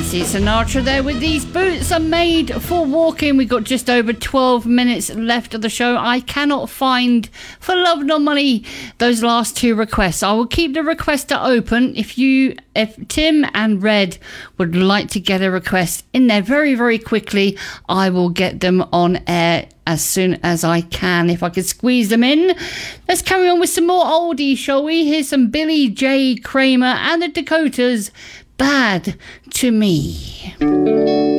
Nancy Sinatra there with These Boots Are Made for Walking. We've got just over 12 minutes left of the show. I cannot find, for love nor money, those last two requests. I will keep the requester open. If Tim and Red would like to get a request in there very, very quickly, I will get them on air as soon as I can, if I could squeeze them in. Let's carry on with some more oldies, shall we? Here's some Billy J. Kramer and the Dakotas, Bad to Me.